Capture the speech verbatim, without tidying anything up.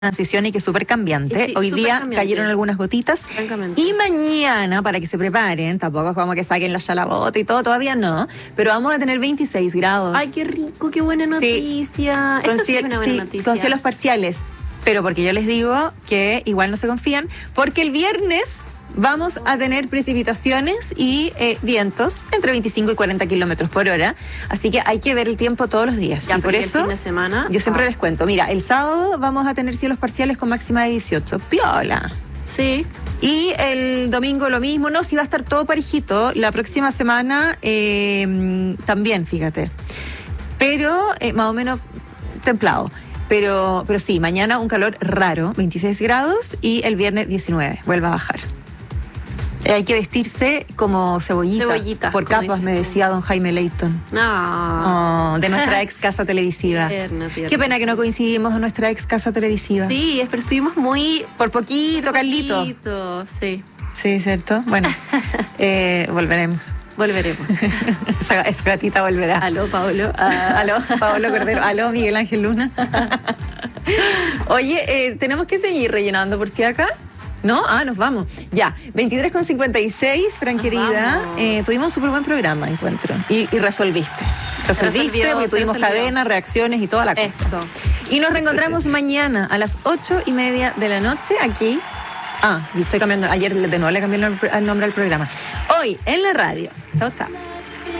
transición y que es súper cambiante. Sí, Hoy súper día cambiante. cayeron algunas gotitas. Francamente. Y mañana, para que se preparen, tampoco es como que saquen la chalabota y todo, todavía no, pero vamos a tener veintiséis grados. Ay, qué rico, qué buena noticia. Con, Esta sí ciel- es una buena sí, noticia. con cielos parciales. Pero porque yo les digo que igual no se confían, porque el viernes vamos a tener precipitaciones y eh, vientos entre veinticinco y cuarenta kilómetros por hora. Así que hay que ver el tiempo todos los días. Ya, y por porque eso el fin de semana, yo siempre ah. les cuento, mira, el sábado vamos a tener cielos parciales con máxima de dieciocho. Piola. Sí. Y el domingo lo mismo, no, si va a estar todo parejito. La próxima semana eh, también, fíjate. Pero eh, más o menos templado. Pero, pero sí, mañana un calor raro, veintiséis grados, y el viernes diecinueve, vuelve a bajar. Eh, hay que vestirse como cebollita, Cebollita, por como capas, dices me tú. decía don Jaime Leighton. No. Oh, de nuestra ex casa televisiva. Tierna, tierna. Qué pena que no coincidimos en nuestra ex casa televisiva. Sí, es, pero estuvimos muy... Por poquito, Carlito. poquito, sí. Sí, ¿cierto? Bueno, eh, volveremos. Volveremos. Esa, esa gatita volverá. Aló, Pablo. Ah. Aló, Pablo Cordero. Aló, Miguel Ángel Luna. Oye, eh, tenemos que seguir rellenando por si acá. ¿No? Ah, nos vamos. Ya, veintitrés con cincuenta y seis, Fran Nos querida. vamos. Eh, tuvimos un súper buen programa, encuentro. Y, y resolviste. Resolviste, resolvió, porque se tuvimos resolvió. cadenas, reacciones y toda la cosa. Eso. Y nos reencontramos mañana a las ocho y media de la noche aquí. Ah, y estoy cambiando. Ayer de nuevo le cambié el nombre al programa. Hoy en la radio. Chao, chao.